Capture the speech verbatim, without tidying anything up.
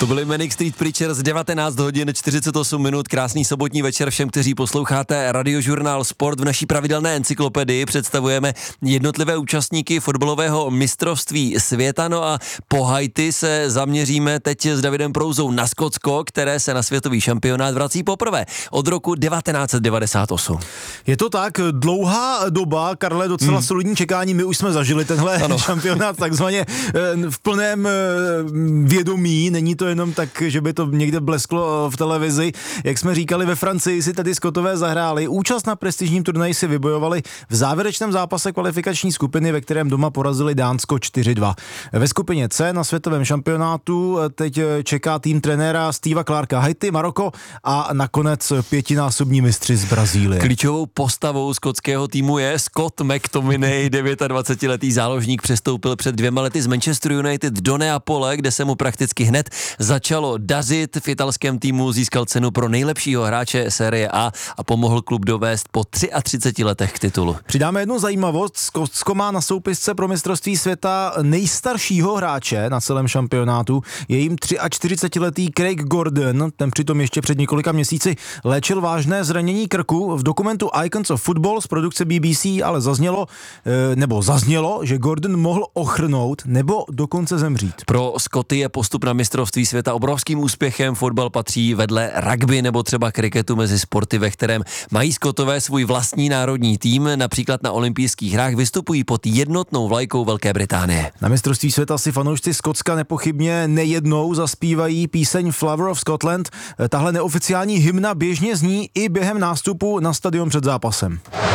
To byly Manic Street Preachers, devatenáct hodin čtyřicet osm minut, krásný sobotní večer všem, kteří posloucháte Radiožurnál Sport. V naší pravidelné encyklopedii představujeme jednotlivé účastníky fotbalového mistrovství světa. No a po Haiti se zaměříme teď s Davidem Prouzou na Skotsko, které se na světový šampionát vrací poprvé od roku devatenáct set devadesát osm. Je to tak, dlouhá doba, Karle, docela hmm. solidní čekání, my už jsme zažili tenhle ano. šampionát takzvaně v plném vědomí, není to jenom tak, že by to někde blesklo v televizi. Jak jsme říkali, ve Francii si tady Skotové zahráli. Účast na prestižním turnaji si vybojovali v závěrečném zápase kvalifikační skupiny, ve kterém doma porazili Dánsko čtyři dva. Ve skupině C na světovém šampionátu teď čeká tým trenéra Steva Clarka Haiti, Maroko a nakonec pětinásobní mistři z Brazílie. Klíčovou postavou skotského týmu je Scott McTominay, dvacetidevítiletý záložník, přestoupil před dvěma lety z Manchester United do Neapole, kde se mu prakticky hned začalo dařit. V italském týmu získal cenu pro nejlepšího hráče série A a pomohl klub dovést po třiatřiceti letech k titulu. Přidáme jednu zajímavost. Skotsko má na soupisce pro mistrovství světa nejstaršího hráče na celém šampionátu. Je jim čtyřicetiletý Craig Gordon. Ten přitom ještě před několika měsíci léčil vážné zranění krku. V dokumentu Icons of Football z produkce B B C ale zaznělo, nebo zaznělo, že Gordon mohl ochrnout nebo dokonce zemřít. Pro Skoty je postup na mistrovství světa obrovským úspěchem. Fotbal patří vedle rugby nebo třeba kriketu mezi sporty, ve kterém mají Skotové svůj vlastní národní tým. Například na olympijských hrách vystupují pod jednotnou vlajkou Velké Británie. Na mistrovství světa si fanoušci Skotska nepochybně nejednou zaspívají píseň Flower of Scotland. Tahle neoficiální hymna běžně zní i během nástupu na stadion před zápasem.